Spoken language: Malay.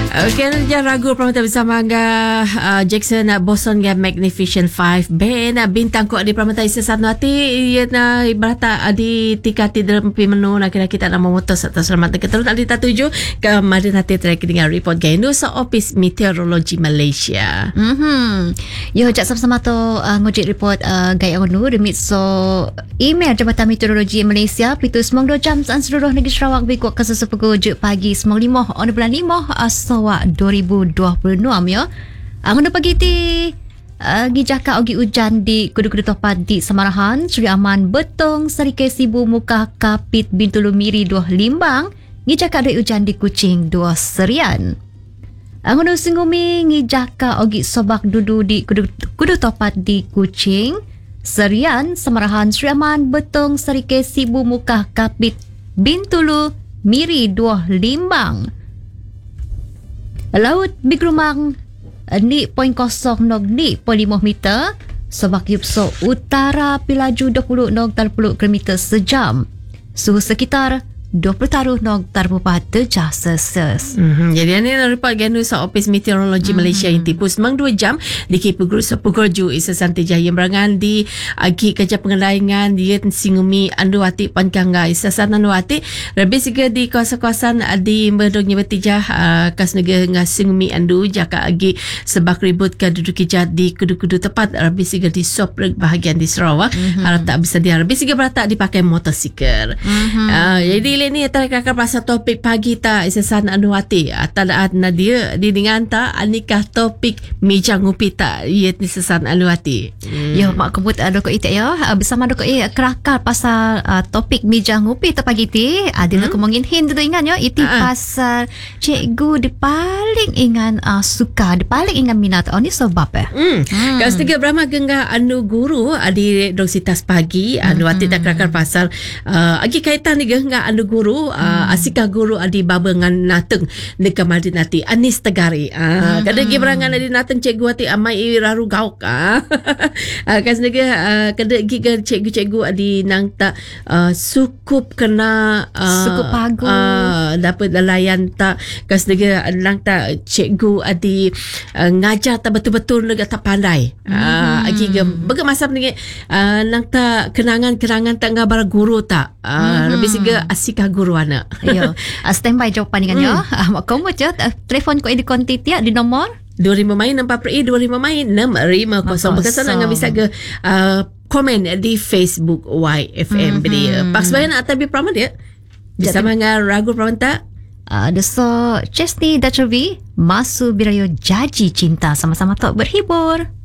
Okey, nanti ragu pemerintah bersama dengan Jackson Boston dengan Magnificent 5 band bintang kuat di pemerintah isa satu hati ia na ibarat di tikati dalam menu nak kira kita nak memutus atau selamat terus ada tuju ke mari nanti track dengan report gaya Nusa Office Meteorology Malaysia. Yo jak sama-sama tu ngojek report gaya unu remit so email Jabatan Meteorologi Malaysia pitu 92 jam seluruh negeri Sarawak berikut kesesuatu je pagi 95 on bulan 5 Sarawak 2026 ya. Angin pagi ti gijaka ogi hujan di kudu-kudu topat di Samarahan, Sri Aman, Betong, Serike Sibu, Muka, Kapit, Bintulu Miri, 2 Limbang, gijaka ada hujan di Kuching, 2 Serian. Angin Singumi gijaka ogi Sobak Dudu di kudu topat di Kuching, Serian, Samarahan, Sri Aman, Betong, Serike Sibu, Muka, Kapit, Bintulu Miri, 2 Limbang. Laut Bigrumang ni 0.0 nog ni 0.5 meter. Sobak Yupso Utara Pilaju 20 nog 30 km sejam. Suhu sekitar 20 taruh nog 34 derajat Celsius. Jadi ini report Nusa Office Meteorology Malaysia yang tipu semang 2 jam di Kipu Guru Sepugurju Isa Santi Jaya Merangan di Agi Kerja Pengedaingan di Singumi Anduati Pankangga Isa Sananduati lebih juga di kawasan-kawasan di Merdongnya Betijah kas negara dengan Singumi Andu jaka Agi sebab ribut ke duduk kijat di kudu-kudu tepat lebih juga di Sopreg bahagian di Sarawak harap tak bersedia lebih juga beratak dipakai motosikal. Jadi ini terkakar pasal topik pagi ta Isasan Anuati atadaat nadia di dengan ta anikah topik meja ngupi ta ia Isasan Anuati. Yo mak kebut doko ite ya bersama doko kerakar pasal topik meja ngupi ta pagi ti ada nak ngomongin hin tu ingat yo iti pasal cikgu di paling ingat suka di paling ingat minat ni sebab kas tiga Brahma Gengga anu guru di Dositas pagi Anuati tak kerakar pasal agi kaitan ni Gengga anu guru asika guru adi babengan nateng dekat Madin Nati Anis Tegari kada gi berangan adi nateng cikgu ati amai raru gauk kas nega kada gi ke cikgu adi nang tak sukup kena sukup pagu dapat layan tak kas nega nang tak cikgu adi ngajar tak betul-betul nega tak pandai agi ge bega masa ni nang tak kenangan-kenangan tak ngabar guru tak lebih siga asika guru anak. Yo, standby jawapan dengan yo. Mak kamu je telefon ko di konti dia di nomor 25 main 4 25 main 650 berkesan dengan bisa ke komen di Facebook YFM dia. Pak sebayan atabi pramat dia. Bersama dengan Ragu Pramanta. So Chesney Dachovi Masu Birayo Jaji Cinta sama-sama tok berhibur.